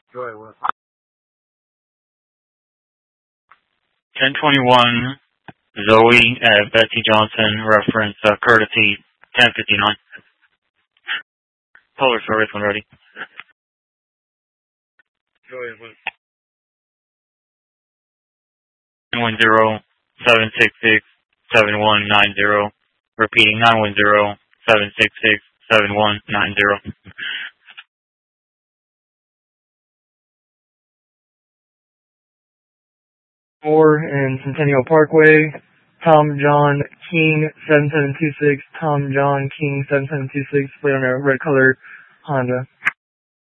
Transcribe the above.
Go ahead, Will. 1021 Zoe at Betsy Johnson, reference courtesy 1059. Polar service when ready. Go ahead, Will. 910-766-7190. Repeating 910-766-7190. 4 and Centennial Parkway, Tom John King 7726, Tom John King 7726, plate on a red color Honda.